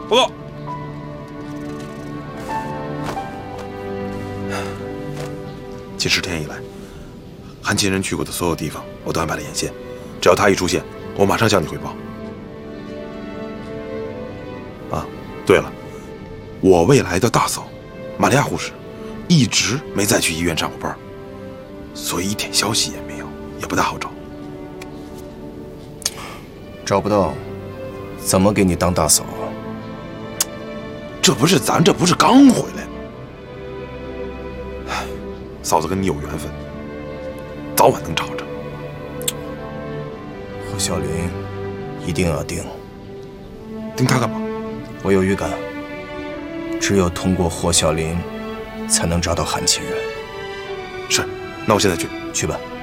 报告。近10天以来，韩亲人去过的所有地方，我都安排了眼线。只要他一出现，我马上向你汇报。啊，对了，我未来的大嫂玛利亚护士一直没再去医院上过班，所以一点消息也没有，也不大好找。 找不到，怎么给你当大嫂啊？ 这不是刚回来吗？嫂子跟你有缘分，早晚能找着。 霍小林一定要盯， 盯他干嘛？ 我有预感，只有通过霍小林，才能找到韩亲人。 是，那我现在去。 去吧。